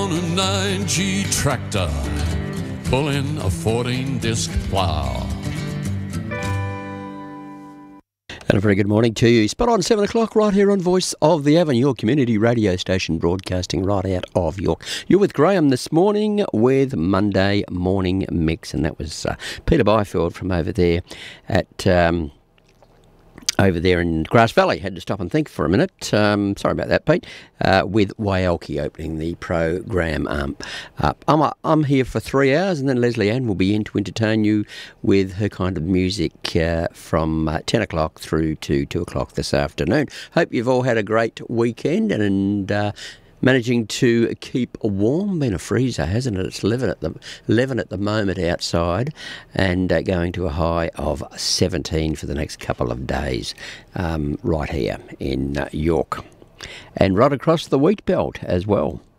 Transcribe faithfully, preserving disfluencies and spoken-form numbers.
on a nine G tractor, pulling a fourteen disc plough. And a very good morning to you. Spot on seven o'clock right here on Voice of the Avon, your community radio station broadcasting right out of York. You're with Graham this morning with Monday Morning Mix, and that was uh, Peter Byfield from over there at... Um, over there in Grass Valley. Had to stop and think for a minute. Um, sorry about that, Pete. Uh, with Waielki opening the program um, up. I'm, I'm here for three hours and then Leslie Ann will be in to entertain you with her kind of music uh, from uh, ten o'clock through to two o'clock this afternoon. Hope you've all had a great weekend and... Uh, managing to keep warm. Been a freezer, hasn't it? It's eleven at the eleven at the moment outside, and uh, going to a high of seventeen for the next couple of days, um, right here in uh, York, and right across the wheat belt as well.